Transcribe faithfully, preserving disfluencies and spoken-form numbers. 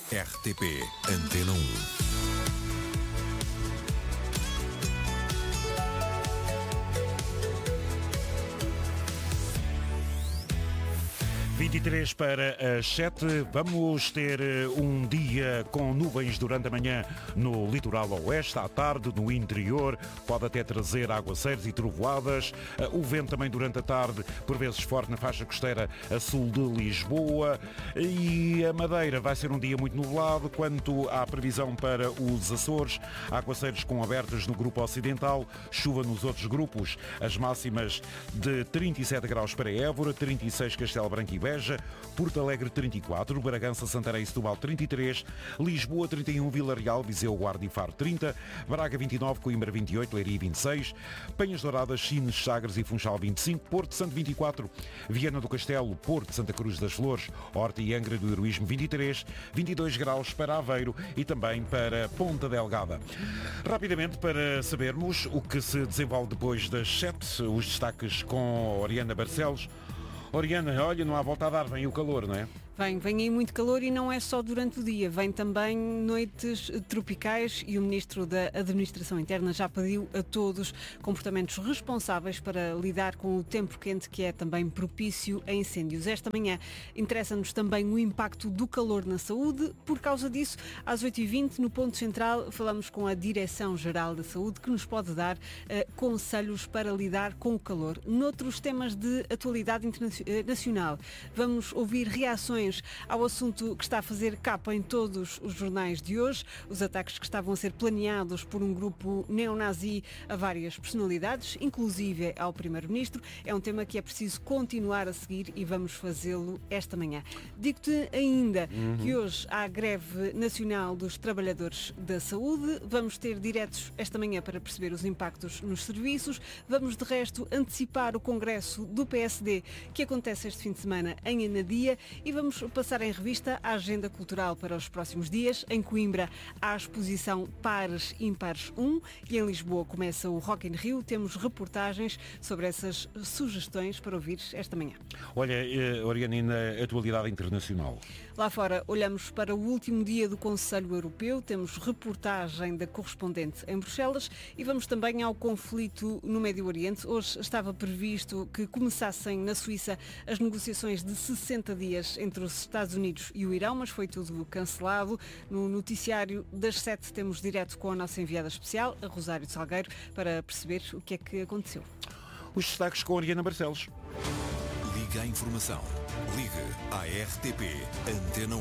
R T P Antena um. vinte e três para as sete, vamos ter um dia com nuvens durante a manhã no litoral oeste, à tarde no interior, pode até trazer aguaceiros e trovoadas, o vento também durante a tarde, por vezes forte na faixa costeira a sul de Lisboa, e a Madeira vai ser um dia muito nublado. Quanto à previsão para os Açores, aguaceiros com abertas no grupo ocidental, chuva nos outros grupos, as máximas de trinta e sete graus para Évora, trinta e seis Castelo Branco e Beja, Porto Alegre trinta e quatro, Bragança, Santarém e Setúbal trinta e três, Lisboa trinta e um, Vila Real, Viseu, Guarda e Faro trinta, Braga vinte e nove, Coimbra vinte e oito, Leiria vinte e seis, Penhas Douradas, Sines, Sagres e Funchal vinte e cinco, Porto Santo vinte e quatro, Viana do Castelo, Porto, Santa Cruz das Flores, Horta e Angra do Heroísmo vinte e três, vinte e dois graus para Aveiro e também para Ponta Delgada. Rapidamente, para sabermos o que se desenvolve depois das sete, os destaques com Oriana Barcelos. Oriana, olha, não há volta a dar, vem o calor, não é? Vem, vem aí muito calor e não é só durante o dia, vem também noites tropicais e o Ministro da Administração Interna já pediu a todos comportamentos responsáveis para lidar com o tempo quente que é também propício a incêndios. Esta manhã interessa-nos também o impacto do calor na saúde. Por causa disso, às oito e vinte, no Ponto Central, falamos com a Direção-Geral da Saúde, que nos pode dar uh, conselhos para lidar com o calor. Noutros temas de atualidade internacional, vamos ouvir reações ao assunto que está a fazer capa em todos os jornais de hoje, os ataques que estavam a ser planeados por um grupo neonazi a várias personalidades, inclusive ao Primeiro-Ministro. É um tema que é preciso continuar a seguir e vamos fazê-lo esta manhã. Digo-te ainda uhum. que hoje há greve nacional dos trabalhadores da saúde. Vamos ter diretos esta manhã para perceber os impactos nos serviços. Vamos, de resto, antecipar o congresso do P S D que acontece este fim de semana em Anadia e vamos passar em revista a agenda cultural para os próximos dias. Em Coimbra há a exposição Pares Ímpares um e em Lisboa começa o Rock in Rio. Temos reportagens sobre essas sugestões para ouvir esta manhã. Olha, Oriana, e na atualidade internacional? Lá fora olhamos para o último dia do Conselho Europeu, temos reportagem da correspondente em Bruxelas e vamos também ao conflito no Médio Oriente. Hoje estava previsto que começassem na Suíça as negociações de sessenta dias entre os Estados Unidos e o Irão, mas foi tudo cancelado. No noticiário das sete temos direto com a nossa enviada especial, a Rosário Salgueiro, para perceber o que é que aconteceu. Os destaques com a Oriana Barcelos. Liga à informação. Liga à R T P Antena um.